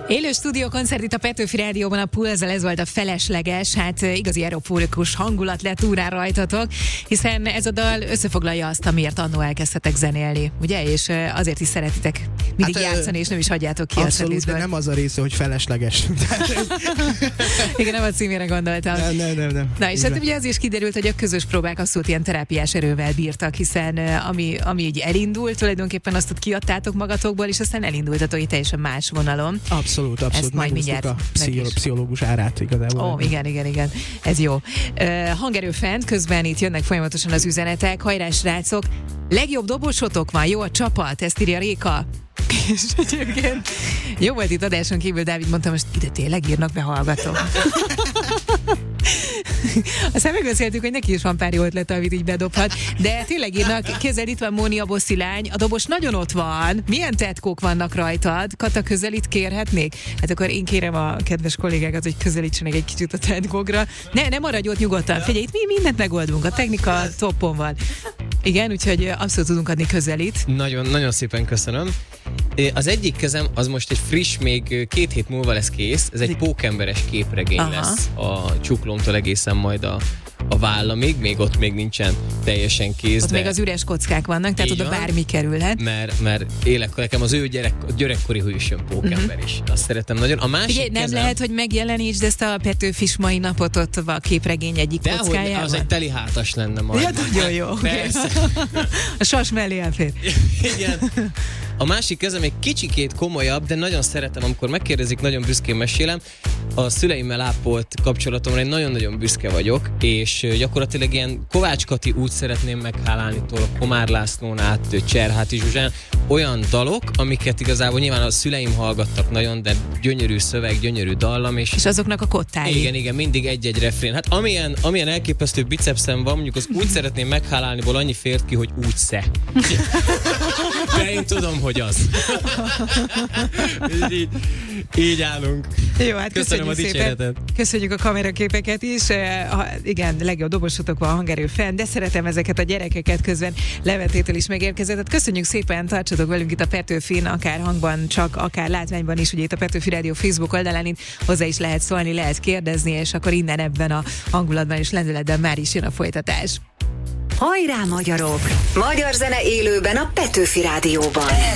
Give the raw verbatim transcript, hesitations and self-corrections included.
Élő stúdiókoncert itt a Petőfi Rádióban, a Pulzzal, ez volt a Felesleges, hát igazi aerófórikus hangulat lett úrán rajtatok, hiszen ez a dal összefoglalja azt, amiért annó elkezdtetek zenélni, ugye? És azért is szeretitek mindig hát, játszani, és nem is hagyjátok ki abszolút, a setlistből. de nem az a része, hogy felesleges. Igen, nem a címére gondoltam. Nem, nem, nem. nem. Na, és hát ugye az is kiderült, hogy a közös próbák abszolút ilyen terápiás erővel bírtak, hiszen ami, ami így elindult, tulajdonképpen azt ott kiadtátok magatokból, és aztán elindultatok egy teljesen más vonalon. Abszolút, abszolút. Majd mindjárt a pszicholo- pszichológus árát igazából. Ó, igen, igen, igen. Ez jó. Uh, hangerő fent, közben itt jönnek folyamatosan az üzenetek. Hajrá, srácok! Legjobb dobosotok van, jó a csapat, ezt írja Réka. És egyébként jó volt itt adáson kívül, Dávid, mondtam, most ide tényleg írnak be hallgatók. Aztán megbeszéltük, hogy neki is van pár jó ötlete, amit így bedobhat, de tényleg írnak, kézzel itt van Móni, a bosszilány, a dobos nagyon ott van, milyen tetkók vannak rajtad, Kata, közelít, kérhetnék? Hát akkor én kérem a kedves kollégákat, hogy közelítsenek egy kicsit a tetkókra. Ne, ne maradj ott nyugodtan, figyelj, itt mi mindent megoldunk, a technika toppon van. Igen, úgyhogy abszolút tudunk adni közelít. Nagyon, nagyon szépen köszönöm. Az egyik kezem az most egy friss, még két hét múlva lesz kész, ez egy pókemberes képregény Aha. lesz a csuklómtól egészen majd a, a vállamig, még ott még nincsen teljesen kész. Ott de... még az üres kockák vannak, tehát oda bármi kerülhet. Mert, mert élek, nekem az ő gyerek, gyerekkori hősöm pókember uh-huh. is. Azt szeretem nagyon. A másik Ugye, nem kezem... lehet, hogy megjelenítsd ezt a Petőfis mai napot ott a képregény egyik de kockájában? Az egy teli hátas lenne majd. Ja, nagyon jó. Persze. A sas mellé elfér. Igen. A másik kezem egy kicsikét komolyabb, de nagyon szeretem, amikor megkérdezik, nagyon büszkén mesélem. A szüleimmel ápolt kapcsolatomra én nagyon-nagyon büszke vagyok, és gyakorlatilag ilyen Kovács Kati úgy szeretném meghálálni tőle, Komár Lászlón át, Cserháti Zsuzsán, olyan dalok, amiket igazából nyilván a szüleim hallgattak nagyon, de gyönyörű szöveg, gyönyörű dallam, és... És azoknak a kottái. Igen, igen, mindig egy-egy refrén. Hát amilyen, amilyen elképesztő bicepszem van, mondjuk az úgy szeretném meghálálniból annyi fért ki, hogy úgy sze. De én tudom, hogy az. így, így állunk. Jó, hát köszönöm köszönjük a dicséretet. Szépen. Köszönjük a kameraképeket is. Ha, igen, legjobb dobosotok van, hangerő fenn, de szeretem ezeket a gyerekeket, közben levetétől is megérkezett. Hát köszönjük szépen, tartsatok velünk itt a Petőfin, akár hangban, csak akár látványban is, ugye itt a Petőfi Rádió Facebook oldalán, itt hozzá is lehet szólni, lehet kérdezni, és akkor innen ebben a hangulatban és lendületben már is jön a folytatás. Hajrá, magyarok! Magyar zene élőben a Petőfi Rádióban.